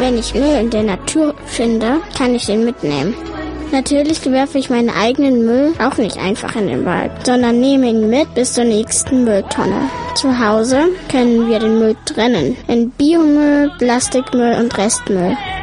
Wenn ich Müll in der Natur finde, kann ich den mitnehmen. Natürlich werfe ich meinen eigenen Müll auch nicht einfach in den Wald, sondern nehme ihn mit bis zur nächsten Mülltonne. Zu Hause können wir den Müll trennen in Biomüll, Plastikmüll und Restmüll.